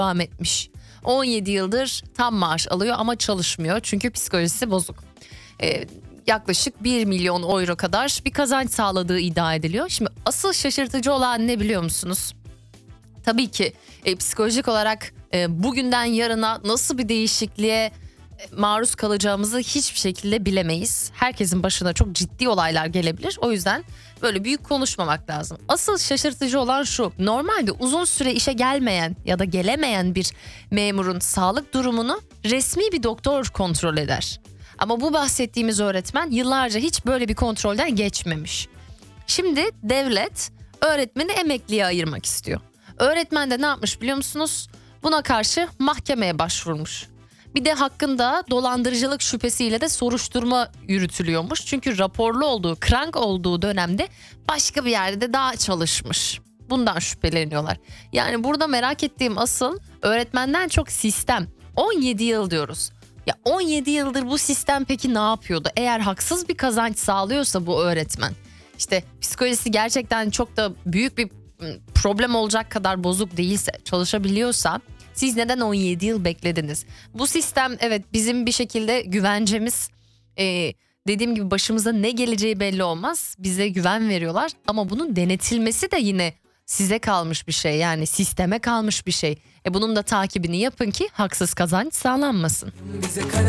devam etmiş. 17 yıldır tam maaş alıyor ama çalışmıyor çünkü psikolojisi bozuk. Yaklaşık 1 milyon euro kadar bir kazanç sağladığı iddia ediliyor. Şimdi asıl şaşırtıcı olan ne biliyor musunuz? Tabii ki psikolojik olarak bugünden yarına nasıl bir değişikliğe maruz kalacağımızı hiçbir şekilde bilemeyiz. Herkesin başına çok ciddi olaylar gelebilir. O yüzden böyle büyük konuşmamak lazım. Asıl şaşırtıcı olan şu: normalde uzun süre işe gelmeyen ya da gelemeyen bir memurun sağlık durumunu resmi bir doktor kontrol eder. Ama bu bahsettiğimiz öğretmen yıllarca hiç böyle bir kontrolden geçmemiş. Şimdi devlet öğretmeni emekliye ayırmak istiyor. Öğretmen de ne yapmış biliyor musunuz? Buna karşı mahkemeye başvurmuş. Bir de hakkında dolandırıcılık şüphesiyle de soruşturma yürütülüyormuş. Çünkü raporlu olduğu, krank olduğu dönemde başka bir yerde de daha çalışmış. Bundan şüpheleniyorlar. Yani burada merak ettiğim asıl öğretmenden çok sistem. 17 yıl diyoruz. Ya 17 yıldır bu sistem peki ne yapıyordu? Eğer haksız bir kazanç sağlıyorsa bu öğretmen, işte psikolojisi gerçekten çok da büyük bir problem olacak kadar bozuk değilse, çalışabiliyorsa, siz neden 17 yıl beklediniz? Bu sistem evet bizim bir şekilde güvencemiz. Dediğim gibi başımıza ne geleceği belli olmaz. Bize güven veriyorlar ama bunun denetilmesi de yine size kalmış bir şey. Yani sisteme kalmış bir şey. Bunun da takibini yapın ki haksız kazanç sağlanmasın.